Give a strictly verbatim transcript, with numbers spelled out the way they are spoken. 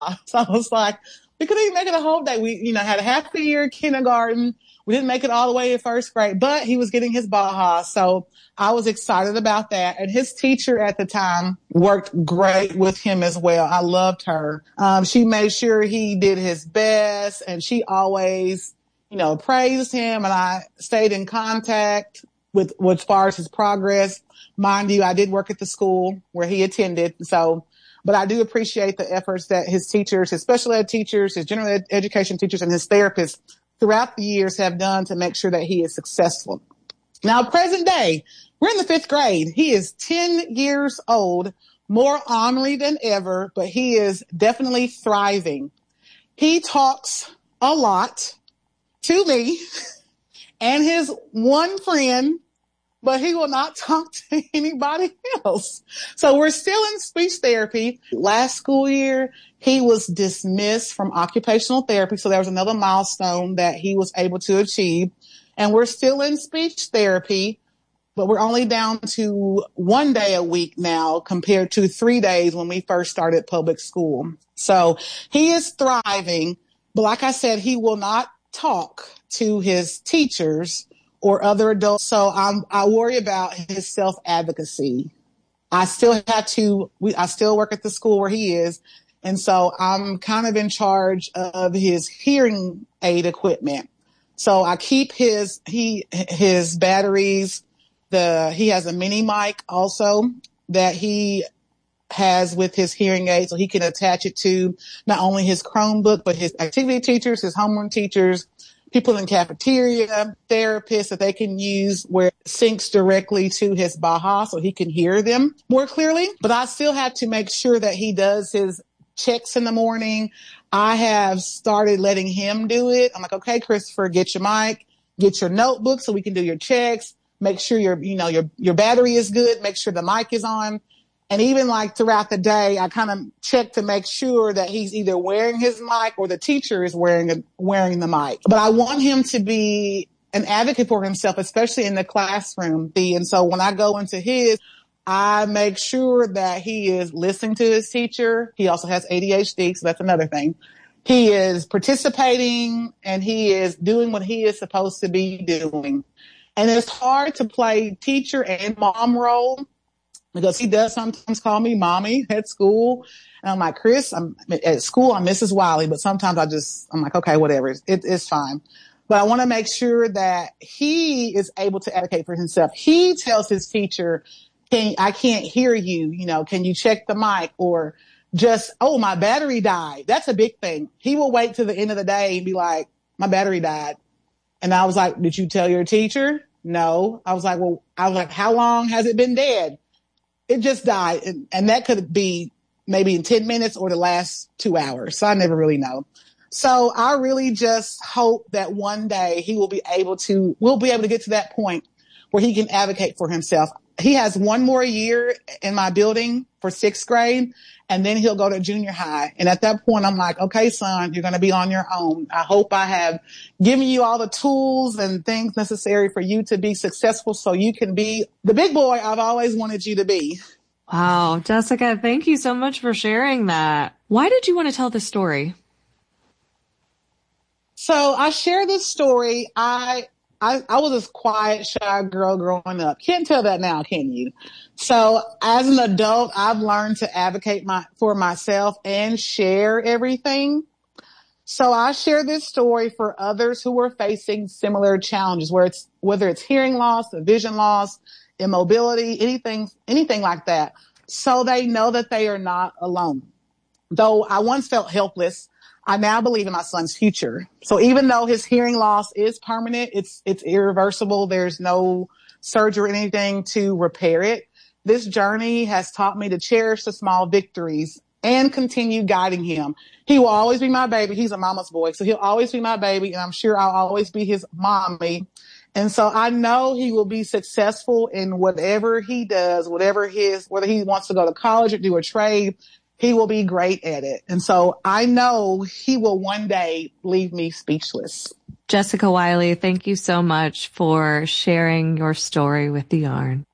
So I was like, we couldn't even make it a whole day. We, you know, had a half a year kindergarten. We didn't make it all the way to first grade, but he was getting his Baja. So I was excited about that. And his teacher at the time worked great with him as well. I loved her. Um, she made sure he did his best, and she always, you know, praised him. And I stayed in contact with, with as far as his progress. Mind you, I did work at the school where he attended. So, but I do appreciate the efforts that his teachers, his special ed teachers, his general ed- education teachers, and his therapists throughout the years have done to make sure that he is successful. Now, present day, we're in the fifth grade. He is ten years old, more ornery than ever, but he is definitely thriving. He talks a lot to me and his one friend, but he will not talk to anybody else. So we're still in speech therapy. Last school year, he was dismissed from occupational therapy. So there was another milestone that he was able to achieve. And we're still in speech therapy, but we're only down to one day a week now compared to three days when we first started public school. So he is thriving. But like I said, he will not talk to his teachers or other adults. So I'm, I worry about his self-advocacy. I still have to, we, I still work at the school where he is. And so I'm kind of in charge of his hearing aid equipment. So I keep his, he, his batteries, the, he has a mini mic also that he has with his hearing aid. So he can attach it to not only his Chromebook, but his activity teachers, his homeroom teachers, people in cafeteria, therapists that they can use where it syncs directly to his Baja so he can hear them more clearly. But I still have to make sure that he does his checks in the morning. I have started letting him do it. I'm like, okay, Christopher, get your mic, get your notebook so we can do your checks. Make sure your, you know, your, your battery is good. Make sure the mic is on. And even like throughout the day, I kind of check to make sure that he's either wearing his mic or the teacher is wearing a, wearing the mic. But I want him to be an advocate for himself, especially in the classroom. And so when I go into his, I make sure that he is listening to his teacher. He also has A D H D, so that's another thing. He is participating and he is doing what he is supposed to be doing. And it's hard to play teacher and mom role, because he does sometimes call me mommy at school. And I'm like, Chris, I'm at school, I'm Missus Wiley, but sometimes I just, I'm like, okay, whatever. It, it's fine. But I want to make sure that he is able to advocate for himself. He tells his teacher, can, I can't hear you. You know, can you check the mic? Or just, oh, my battery died. That's a big thing. He will wait till the end of the day and be like, my battery died. And I was like, did you tell your teacher? No. I was like, well, I was like, how long has it been dead? It just died. And, and that could be maybe in ten minutes or the last two hours. So I never really know. So I really just hope that one day he will be able to, we'll be able to get to that point where he can advocate for himself. He has one more year in my building for sixth grade, and then he'll go to junior high. And at that point, I'm like, okay, son, you're going to be on your own. I hope I have given you all the tools and things necessary for you to be successful so you can be the big boy I've always wanted you to be. Wow. Jessica, thank you so much for sharing that. Why did you want to tell this story? So I share this story. I I, I was a quiet, shy girl growing up. Can't tell that now, can you? So as an adult, I've learned to advocate my, for myself and share everything. So I share this story for others who are facing similar challenges, where it's, whether it's hearing loss, vision loss, immobility, anything, anything like that. So they know that they are not alone. Though I once felt helpless, I now believe in my son's future. So even though his hearing loss is permanent, it's, it's irreversible. There's no surgery or anything to repair it. This journey has taught me to cherish the small victories and continue guiding him. He will always be my baby. He's a mama's boy, so he'll always be my baby, and I'm sure I'll always be his mommy. And so I know he will be successful in whatever he does, whatever his, whether he wants to go to college or do a trade. He will be great at it. And so I know he will one day leave me speechless. Jessica Wiley, thank you so much for sharing your story with The Yarn.